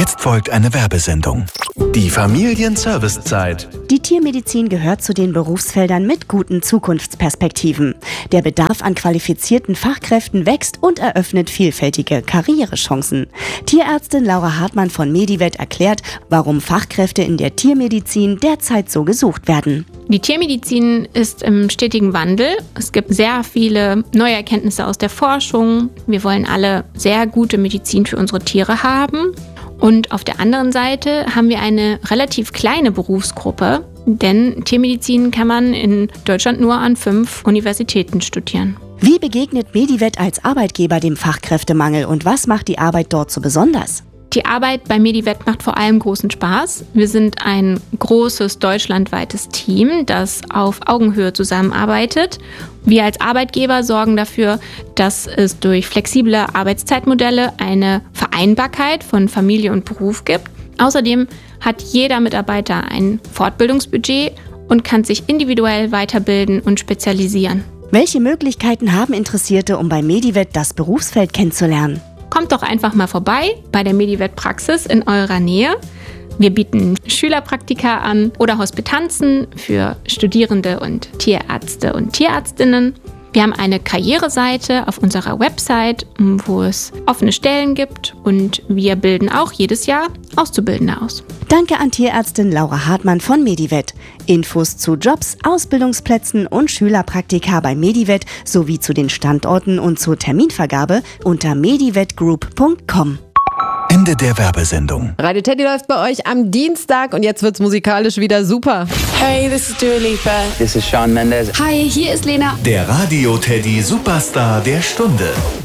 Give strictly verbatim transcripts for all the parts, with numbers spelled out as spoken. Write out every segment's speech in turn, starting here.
Jetzt folgt eine Werbesendung. Die Familienservicezeit. Die Tiermedizin gehört zu den Berufsfeldern mit guten Zukunftsperspektiven. Der Bedarf an qualifizierten Fachkräften wächst und eröffnet vielfältige Karrierechancen. Tierärztin Laura Hartmann von Medivet erklärt, warum Fachkräfte in der Tiermedizin derzeit so gesucht werden. Die Tiermedizin ist im stetigen Wandel. Es gibt sehr viele neue Erkenntnisse aus der Forschung. Wir wollen alle sehr gute Medizin für unsere Tiere haben. Und auf der anderen Seite haben wir eine relativ kleine Berufsgruppe, denn Tiermedizin kann man in Deutschland nur an fünf Universitäten studieren. Wie begegnet Medivet als Arbeitgeber dem Fachkräftemangel und was macht die Arbeit dort so besonders? Die Arbeit bei Medivet macht vor allem großen Spaß. Wir sind ein großes deutschlandweites Team, das auf Augenhöhe zusammenarbeitet. Wir als Arbeitgeber sorgen dafür, dass es durch flexible Arbeitszeitmodelle eine Vereinbarkeit von Familie und Beruf gibt. Außerdem hat jeder Mitarbeiter ein Fortbildungsbudget und kann sich individuell weiterbilden und spezialisieren. Welche Möglichkeiten haben Interessierte, um bei Medivet das Berufsfeld kennenzulernen? Kommt doch einfach mal vorbei bei der Medivet-Praxis in eurer Nähe. Wir bieten Schülerpraktika an oder Hospitanzen für Studierende und Tierärzte und Tierärztinnen. Wir haben eine Karriereseite auf unserer Website, wo es offene Stellen gibt und wir bilden auch jedes Jahr Auszubildende aus. Danke an Tierärztin Laura Hartmann von Medivet. Infos zu Jobs, Ausbildungsplätzen und Schülerpraktika bei Medivet sowie zu den Standorten und zur Terminvergabe unter medivetgroup punkt com. Ende der Werbesendung. Radio Teddy läuft bei euch am Dienstag und jetzt wird's musikalisch wieder super. Hey, this is Dua Lipa. This is Shawn Mendes. Hi, hier ist Lena. Der Radio Teddy Superstar der Stunde.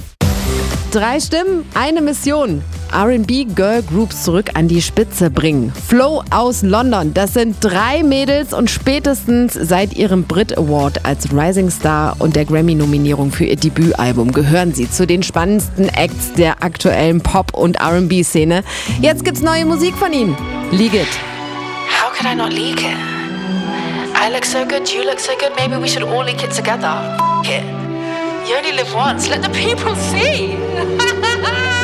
Drei Stimmen, eine Mission. R and B Girl Groups zurück an die Spitze bringen. Flow aus London, das sind drei Mädels und spätestens seit ihrem Brit Award als Rising Star und der Grammy-Nominierung für ihr Debütalbum gehören sie zu den spannendsten Acts der aktuellen Pop- und R and B-Szene. Jetzt gibt's neue Musik von ihnen. Leak It. How could I not leak it? I look so good, you look so good, maybe we should all leak it together. F- it. You only live once, let the people see.